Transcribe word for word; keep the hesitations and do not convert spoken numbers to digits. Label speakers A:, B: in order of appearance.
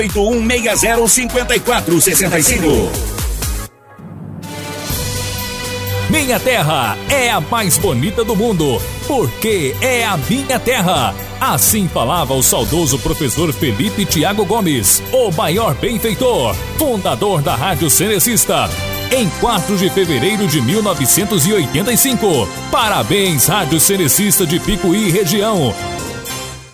A: oito um seis zero cinco quatro seis cinco.
B: Minha terra é a mais bonita do mundo, porque é a minha terra. Assim falava o saudoso professor Felipe Tiago Gomes, o maior benfeitor, fundador da Rádio Cenecista, em quatro de fevereiro de mil novecentos e oitenta e cinco. Parabéns, Rádio Cenecista de Picuí região.